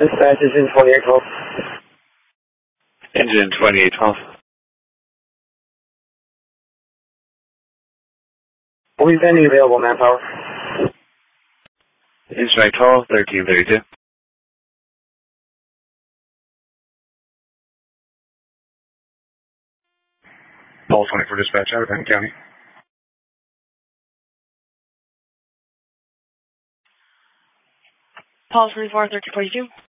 Dispatch is in 2812. Engine 2812. We've any available manpower. Engine 12, 1332. Paul 24 dispatch out of Benton County. Paul 24, 1342.